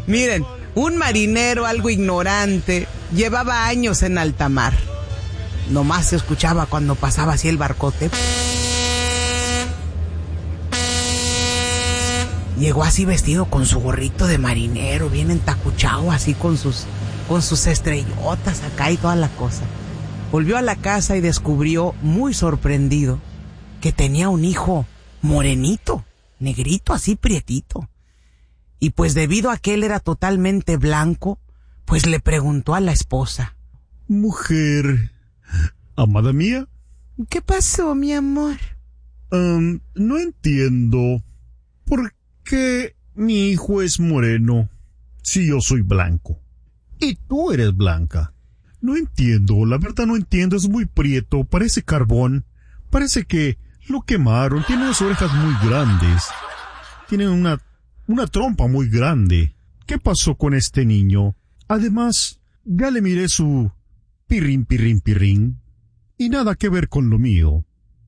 Miren, un marinero algo ignorante llevaba años en alta mar. Nomás se escuchaba cuando pasaba así el barcote. Llegó así vestido con su gorrito de marinero, bien entacuchado, así con sus estrellotas acá y toda la cosa. Volvió a la casa y descubrió, muy sorprendido, que tenía un hijo morenito, negrito, así prietito. Y pues debido a que él era totalmente blanco, pues le preguntó a la esposa: Mujer, amada mía. ¿Qué pasó, mi amor? No entiendo por qué mi hijo es moreno si yo soy blanco. Y tú eres blanca. No entiendo, la verdad no entiendo, es muy prieto, parece carbón. Parece que lo quemaron, tiene unas orejas muy grandes. Tiene una trompa muy grande. ¿Qué pasó con este niño? Además, ya le miré su pirrín, pirrín, pirrín. Y nada que ver con lo mío.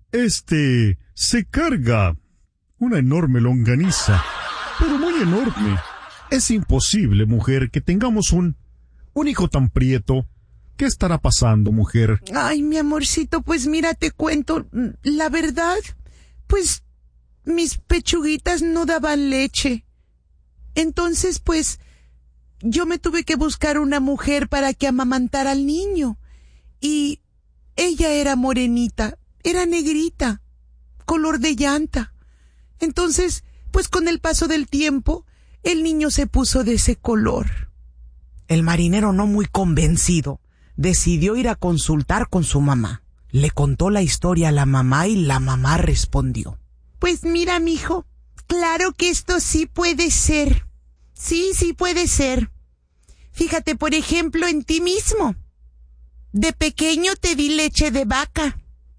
Se carga una enorme longaniza, pero muy enorme. Es imposible, mujer, que tengamos un hijo tan prieto. ¿Qué estará pasando, mujer? Ay, mi amorcito, pues mira, te cuento, la verdad, pues mis pechuguitas no daban leche. Entonces, pues, yo me tuve que buscar una mujer para que amamantara al niño. Y ella era morenita, era negrita, color de llanta. Entonces, pues con el paso del tiempo, el niño se puso de ese color. El marinero, no muy convencido, decidió ir a consultar con su mamá. Le contó la historia a la mamá y la mamá respondió: Pues mira, mijo, claro que esto sí puede ser. Sí puede ser. Fíjate, por ejemplo, en ti mismo. De pequeño te di leche de vaca.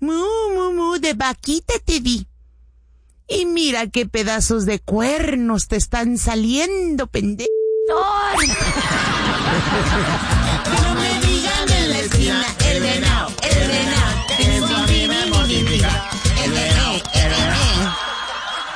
De vaquita te di. Y mira qué pedazos de cuernos te están saliendo, pendejo.